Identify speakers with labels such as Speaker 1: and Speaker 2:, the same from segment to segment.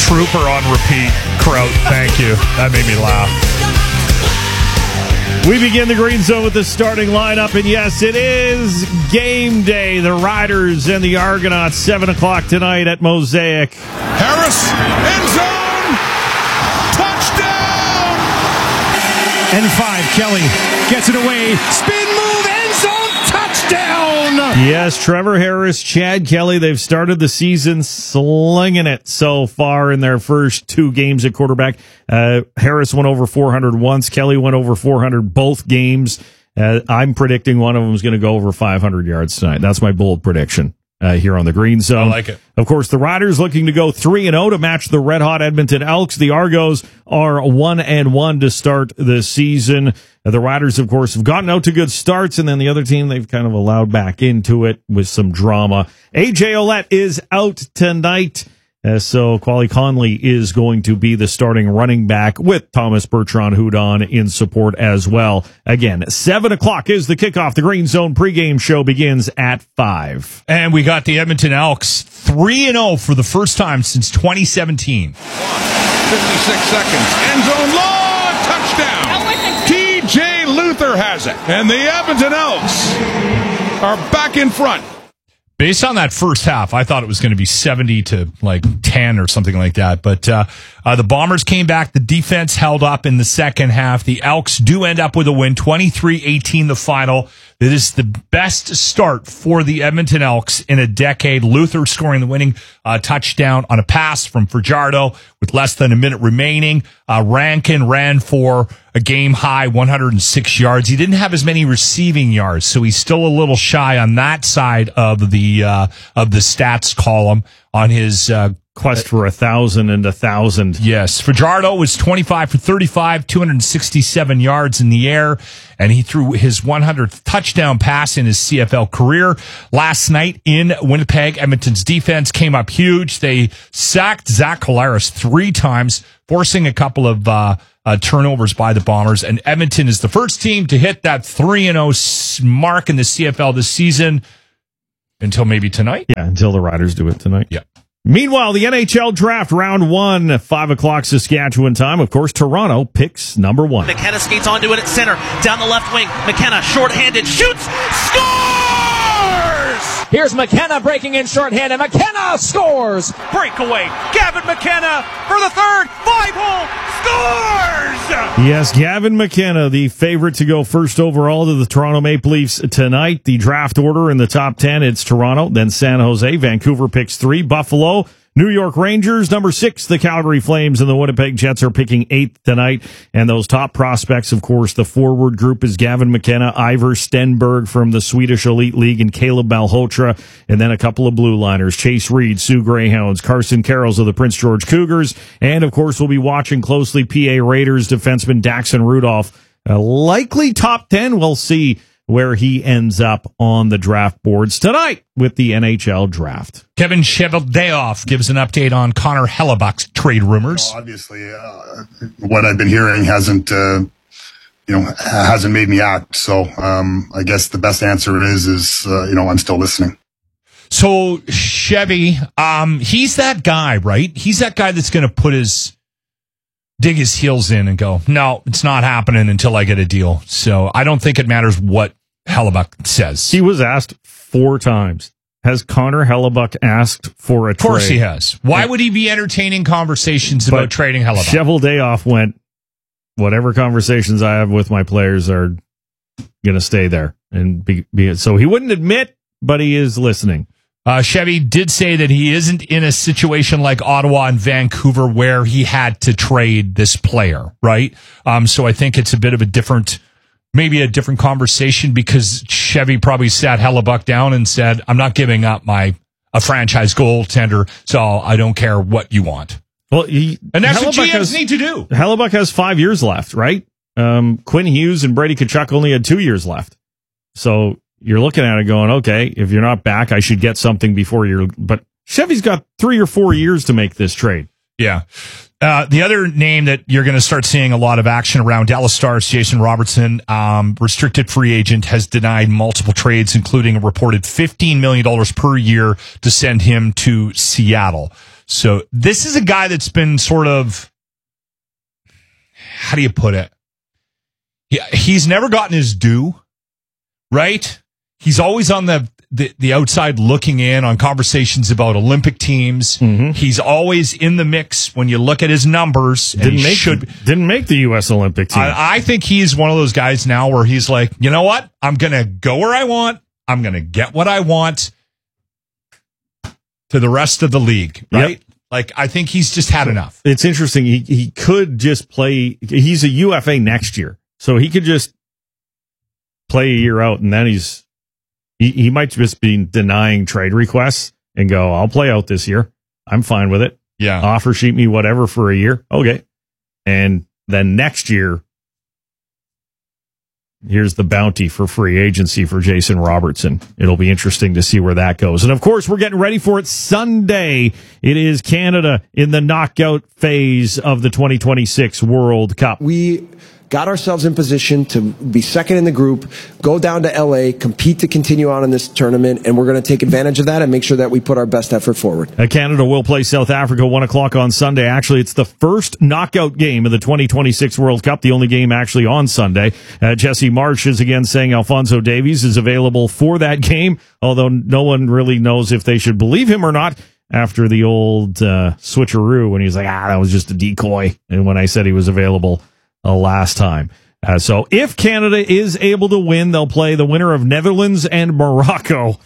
Speaker 1: Trooper on repeat. Kraut, thank you. That made me laugh.
Speaker 2: We begin the Green Zone with the starting lineup, and yes, it is game day. The Riders and the Argonauts, 7 o'clock tonight at Mosaic.
Speaker 3: Harris, end zone, touchdown!
Speaker 4: N5, Kelly gets it away, spin move, end zone, touchdown!
Speaker 2: Yes, Trevor Harris, Chad Kelly, they've started the season slinging it so far in their first 2 games at quarterback. Harris went over 400 once, Kelly went over 400 both games. I'm predicting one of them is going to go over 500 yards tonight. That's my bold prediction here on the Green Zone.
Speaker 1: I like it.
Speaker 2: Of course, the Riders looking to go 3-0 to match the red-hot Edmonton Elks. The Argos are 1-1 to start the season. The Riders, of course, have gotten out to good starts, and then the other team, they've kind of allowed back into it with some drama. A.J. Ouellette is out tonight. So Quali Conley is going to be the starting running back with Thomas Bertrand-Houdon in support as well. Again, 7 o'clock is the kickoff. The Green Zone pregame show begins at 5.
Speaker 1: And we got the Edmonton Elks 3-0 for the first time since 2017.
Speaker 3: 56 seconds. End zone, long touchdown. T.J. Luther has it. And the Edmonton Elks are back in front.
Speaker 1: Based on that first half, I thought it was going to be 70 to like 10 or something like that. But the Bombers came back. The defense held up in the second half. The Elks do end up with a win, 23-18 the final. It is the best start for the Edmonton Elks in a decade. Luther scoring the winning touchdown on a pass from Fajardo with less than a minute remaining. Rankin ran for a game-high 106 yards. He didn't have as many receiving yards, so he's still a little shy on that side of the stats column on his
Speaker 2: Quest for 1,000 and 1,000.
Speaker 1: Yes. Fajardo was 25 for 35, 267 yards in the air, and he threw his 100th touchdown pass in his CFL career. Last night in Winnipeg, Edmonton's defense came up huge. They sacked Zach Collaros 3 times, forcing a couple of turnovers by the Bombers, and Edmonton is the first team to hit that 3-0 mark in the CFL this season until maybe tonight.
Speaker 2: Yeah, until the Riders do it tonight.
Speaker 1: Yeah.
Speaker 2: Meanwhile, the NHL draft round 1, 5 o'clock Saskatchewan time. Of course, Toronto picks number 1.
Speaker 5: McKenna skates onto it at center, down the left wing. McKenna, short-handed, shoots, scores!
Speaker 6: Here's McKenna breaking in short-handed. McKenna scores!
Speaker 5: Breakaway, Gavin McKenna for the third, 5-hole, scores!
Speaker 2: Yes, Gavin McKenna, the favorite to go first overall to the Toronto Maple Leafs tonight. The draft order in the top 10, it's Toronto, then San Jose. Vancouver picks 3, Buffalo, New York Rangers, number 6, the Calgary Flames, and the Winnipeg Jets are picking 8th tonight. And those top prospects, of course, the forward group is Gavin McKenna, Ivar Stenberg from the Swedish Elite League, and Caleb Malhotra. And then a couple of blue liners, Chase Reed, Sioux Greyhounds, Carson Carrolls of the Prince George Cougars. And, of course, we'll be watching closely PA Raiders defenseman Daxon Rudolph. Likely top 10. We'll see where he ends up on the draft boards tonight with the NHL draft.
Speaker 1: Kevin Cheveldayoff gives an update on Connor Hellebuck's trade rumors.
Speaker 7: Well, obviously, what I've been hearing hasn't made me act. So I guess the best answer is I'm still listening.
Speaker 1: So Chevy, he's that guy, right? He's that guy that's going to dig his heels in and go, no, it's not happening until I get a deal. So I don't think it matters what Hellebuck says.
Speaker 2: He was asked 4 times. Has Connor Hellebuck asked for a trade?
Speaker 1: Of course he has. Why would he be entertaining conversations about trading Hellebuck?
Speaker 2: Cheveldayoff went, whatever conversations I have with my players are going to stay there. And so he wouldn't admit, but he is listening.
Speaker 1: Chevy did say that he isn't in a situation like Ottawa and Vancouver where he had to trade this player, right? So I think it's a bit of a different conversation because Chevy probably sat Hellebuck down and said, I'm not giving up a franchise goaltender, so I don't care what you want.
Speaker 2: Well,
Speaker 1: and that's what GMs need to do.
Speaker 2: Hellebuck has 5 years left, right? Quinn Hughes and Brady Tkachuk only had 2 years left. So you're looking at it going, okay, if you're not back, I should get something before but Chevy's got 3 or 4 years to make this trade.
Speaker 1: Yeah. The other name that you're going to start seeing a lot of action around, Dallas Stars, Jason Robertson, restricted free agent, has denied multiple trades, including a reported $15 million per year to send him to Seattle. So this is a guy that's been sort of, how do you put it? He's never gotten his due, right? He's always on the outside looking in on conversations about Olympic teams. Mm-hmm. He's always in the mix when you look at his numbers.
Speaker 2: Didn't make the U.S. Olympic team.
Speaker 1: I think he's one of those guys now where he's like, you know what? I'm going to go where I want. I'm going to get what I want to the rest of the league, right? Yep. Like, I think he's just had enough.
Speaker 2: It's interesting. He could just play. He's a UFA next year, so he could just play a year out, and then he might just be denying trade requests and go, I'll play out this year. I'm fine with it.
Speaker 1: Yeah.
Speaker 2: Offer sheet me whatever for a year. Okay. And then next year, here's the bounty for free agency for Jason Robertson. It'll be interesting to see where that goes. And of course, we're getting ready for it Sunday. It is Canada in the knockout phase of the 2026 World Cup.
Speaker 8: We got ourselves in position to be second in the group, go down to LA, compete to continue on in this tournament, and we're going to take advantage of that and make sure that we put our best effort forward.
Speaker 2: Canada will play South Africa 1 o'clock on Sunday. Actually, it's the first knockout game of the 2026 World Cup, the only game actually on Sunday. Jesse Marsh is again saying Alphonso Davies is available for that game, although no one really knows if they should believe him or not after the old switcheroo when he was like, that was just a decoy, and when I said he was available last time. So if Canada is able to win, they'll play the winner of Netherlands and Morocco.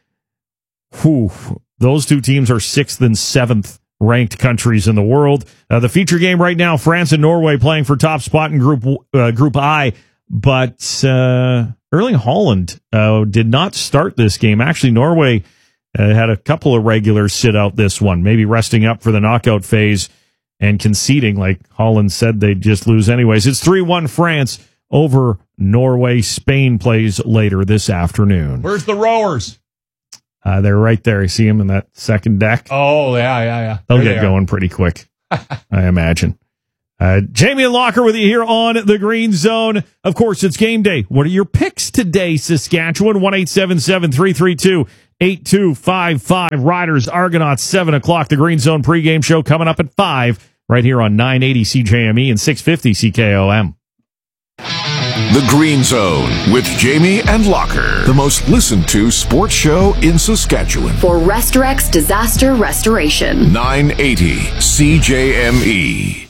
Speaker 2: Those two teams are 6th and 7th ranked countries in the world. The feature game right now, France and Norway playing for top spot in Group I, but Erling Haaland did not start this game. Actually, Norway had a couple of regulars sit out this one, maybe resting up for the knockout phase and conceding, like Haaland said, they'd just lose anyways. It's 3-1 France over Norway. Spain plays later this afternoon.
Speaker 1: Where's the rowers?
Speaker 2: They're right there. You see them in that second deck?
Speaker 1: Oh, yeah.
Speaker 2: They'll get going pretty quick, I imagine. Jamie and Locker with you here on the Green Zone. Of course, it's game day. What are your picks today, Saskatchewan? 1-877-332-8255. Riders, Argonauts, 7 o'clock. The Green Zone pregame show coming up at 5 right here on 980 CJME and 650 CKOM.
Speaker 9: The Green Zone with Jamie and Locker, the most listened to sports show in Saskatchewan.
Speaker 10: For Restorex Disaster Restoration.
Speaker 9: 980 CJME.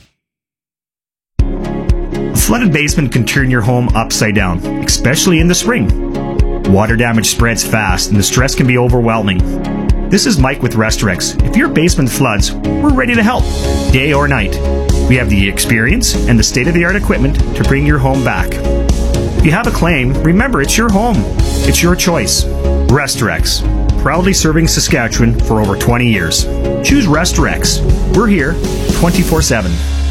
Speaker 11: A flooded basement can turn your home upside down, especially in the spring. Water damage spreads fast and the stress can be overwhelming. This is Mike with Restorex. If your basement floods, we're ready to help, day or night. We have the experience and the state-of-the-art equipment to bring your home back. If you have a claim, remember it's your home. It's your choice. Restorex, proudly serving Saskatchewan for over 20 years. Choose Restorex. We're here 24/7.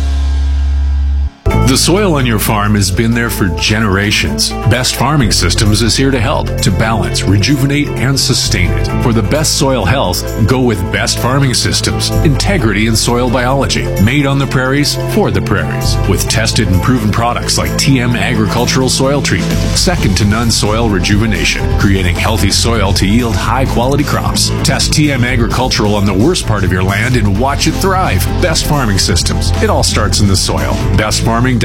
Speaker 12: The soil on your farm has been there for generations. Best Farming Systems is here to help, to balance, rejuvenate, and sustain it. For the best soil health, go with Best Farming Systems. Integrity in soil biology. Made on the prairies, for the prairies. With tested and proven products like TM Agricultural Soil Treatment. Second to none soil rejuvenation. Creating healthy soil to yield high-quality crops. Test TM Agricultural on the worst part of your land and watch it thrive. Best Farming Systems. It all starts in the soil. BestFarming.ca.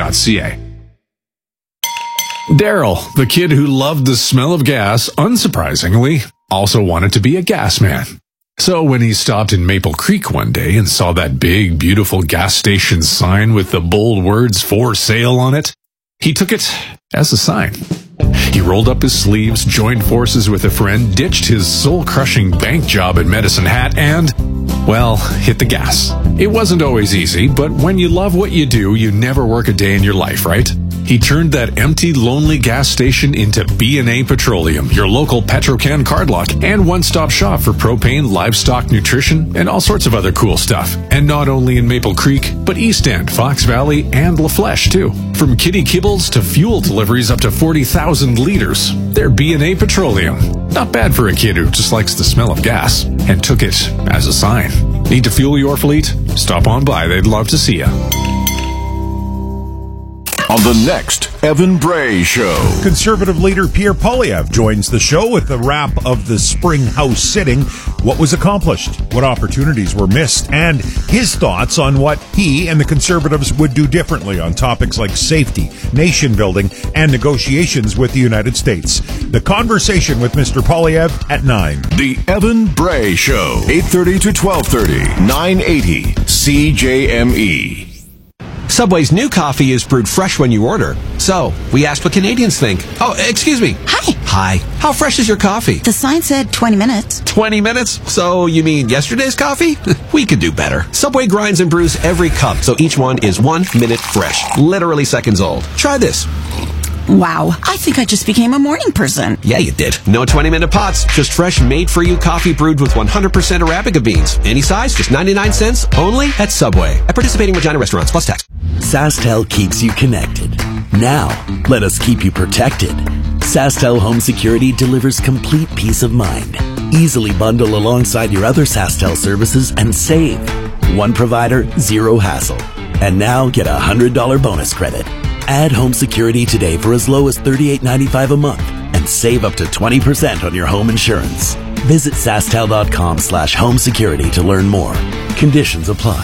Speaker 12: Daryl, the kid who loved the smell of gas, unsurprisingly, also wanted to be a gas man. So when he stopped in Maple Creek one day and saw that big, beautiful gas station sign with the bold words "For Sale" on it, he took it as a sign. He rolled up his sleeves, joined forces with a friend, ditched his soul-crushing bank job at Medicine Hat, and, well, hit the gas. It wasn't always easy, but when you love what you do, you never work a day in your life, right? He turned that empty, lonely gas station into B&A Petroleum, your local Petrocan card lock and one-stop shop for propane, livestock nutrition, and all sorts of other cool stuff. And not only in Maple Creek, but East End, Fox Valley, and La Flèche, too. From kitty kibbles to fuel deliveries up to 40,000 liters, they're B&A Petroleum. Not bad for a kid who just likes the smell of gas, and took it as a sign. Need to fuel your fleet? Stop on by, they'd love to see you.
Speaker 9: on the next Evan Bray Show.
Speaker 13: Conservative leader Pierre Poilievre joins the show with the wrap of the spring House sitting. What was accomplished? What opportunities were missed? And his thoughts on what he and the Conservatives would do differently on topics like safety, nation building, and negotiations with the United States. The conversation with Mr. Poilievre at 9.
Speaker 9: The Evan Bray Show, 8:30 to 12:30, 980 CJME.
Speaker 14: Subway's new coffee is brewed fresh when you order. So, we asked what Canadians think. Oh, excuse me.
Speaker 15: Hi.
Speaker 14: Hi. How fresh is your coffee?
Speaker 15: The sign said 20 minutes.
Speaker 14: 20 minutes? So, you mean yesterday's coffee? We could do better. Subway grinds and brews every cup, so each one is 1 minute fresh. Literally seconds old. Try this.
Speaker 15: Wow, I think I just became a morning person.
Speaker 14: Yeah, you did. No 20-minute pots, just fresh, made-for-you coffee brewed with 100% Arabica beans. Any size, just 99 cents, only at Subway. At participating Regina restaurants, plus tax.
Speaker 16: SaskTel keeps you connected. Now, let us keep you protected. SaskTel Home Security delivers complete peace of mind. Easily bundle alongside your other SaskTel services and save. One provider, zero hassle. And now get a $100 bonus credit. Add home security today for as low as $38.95 a month and save up to 20% on your home insurance. Visit SaskTel.com/home security to learn more. Conditions apply.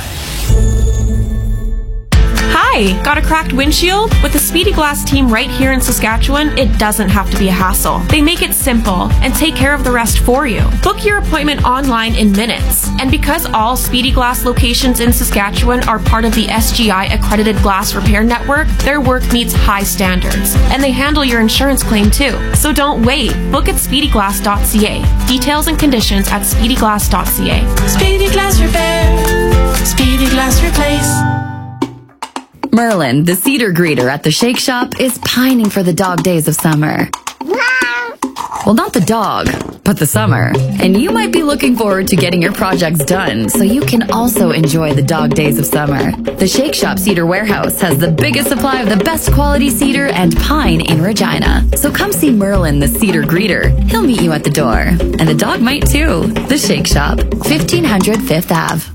Speaker 17: Hi, got a cracked windshield? With the Speedy Glass team right here in Saskatchewan, it doesn't have to be a hassle. They make it simple and take care of the rest for you. Book your appointment online in minutes. And because all Speedy Glass locations in Saskatchewan are part of the SGI accredited glass repair network, their work meets high standards. And they handle your insurance claim too. So don't wait. Book at speedyglass.ca. Details and conditions at speedyglass.ca.
Speaker 18: Speedy Glass Repair. Speedy Glass Replace.
Speaker 10: Merlin, the cedar greeter at the Shake Shop, is pining for the dog days of summer. Well, not the dog, but the summer. And you might be looking forward to getting your projects done so you can also enjoy the dog days of summer. The Shake Shop Cedar Warehouse has the biggest supply of the best quality cedar and pine in Regina. So come see Merlin, the cedar greeter. He'll meet you at the door. And the dog might too. The Shake Shop, 1500 Fifth Ave.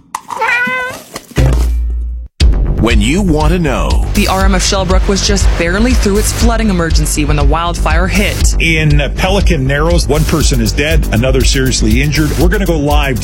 Speaker 9: When you want to know.
Speaker 19: The RMF Shellbrook was just barely through its flooding emergency when the wildfire hit.
Speaker 13: In Pelican Narrows, one person is dead, another seriously injured. We're going to go live